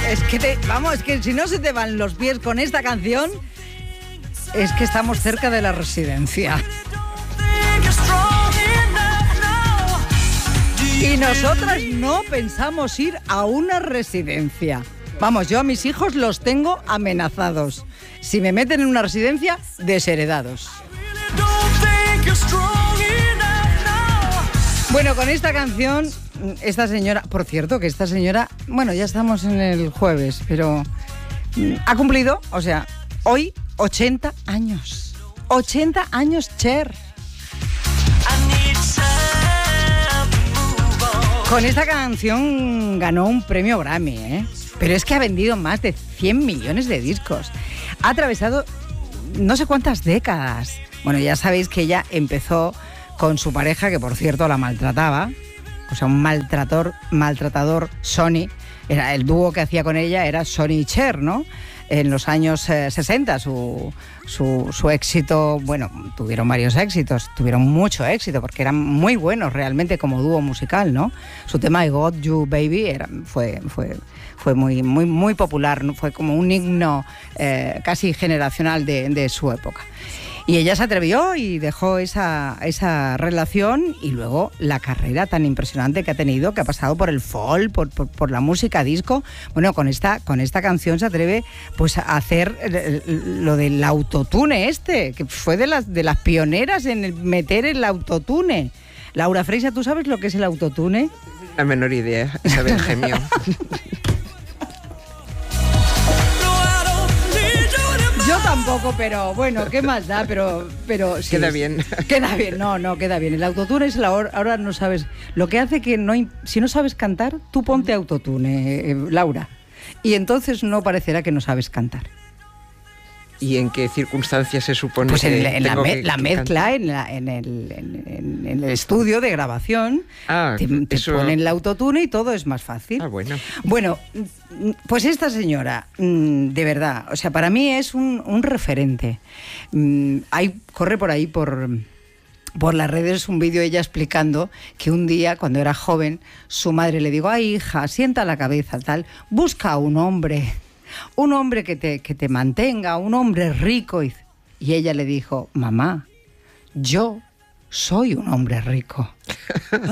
es que si no se te van los pies con esta canción, es que estamos cerca de la residencia. Y nosotras no pensamos ir a una residencia. Vamos, yo a mis hijos los tengo amenazados. Si me meten en una residencia, desheredados. Bueno, con esta canción, esta señora, por cierto, que esta señora, bueno, ya estamos en el jueves, pero ha cumplido, o sea, hoy 80 años. 80 años, Cher. Con esta canción ganó un premio Grammy, ¿eh? Pero es que ha vendido más de 100 millones de discos. Ha atravesado no sé cuántas décadas. Bueno, ya sabéis que ella empezó con su pareja, que por cierto la maltrataba. O sea, un maltratador Sonny. Era el dúo que hacía con ella era Sonny y Cher, ¿no? En los años 60 su éxito, bueno, tuvieron varios éxitos, tuvieron mucho éxito porque eran muy buenos realmente como dúo musical, ¿no? Su tema I Got You Baby fue muy popular, ¿no? Fue como un himno casi generacional de su época. Y ella se atrevió y dejó esa relación, y luego la carrera tan impresionante que ha tenido, que ha pasado por el folk, por la música disco. Bueno, con esta canción se atreve pues a hacer lo del autotune que fue de las pioneras en meter el autotune. Laura Freisa, ¿tú sabes lo que es el autotune? La menor idea, Isabel Gemio. Yo tampoco, pero bueno, ¿qué más da? Pero sí, queda bien. Queda bien, no, queda bien. El autotune es ahora no sabes. Lo que hace que si no sabes cantar, tú ponte autotune, Laura. Y entonces no parecerá que no sabes cantar. ¿Y en qué circunstancias se supone pues que en la mezcla, en el estudio de grabación, te ponen el autotune y todo es más fácil. Bueno, pues esta señora, de verdad, o sea, para mí es un referente. Corre por ahí, por las redes, un vídeo ella explicando que un día, cuando era joven, su madre le dijo: ay, hija, sienta la cabeza, tal, busca un hombre que te mantenga, un hombre rico. Y ella le dijo: mamá, yo soy un hombre rico.